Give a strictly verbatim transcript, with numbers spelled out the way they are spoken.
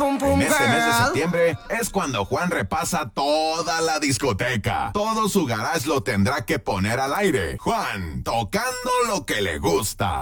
pum pum En este mes de girl. septiembre es cuando Juan repasa toda la discoteca. Todo su garage lo tendrá que poner al aire. Juan, tocando lo que le gusta.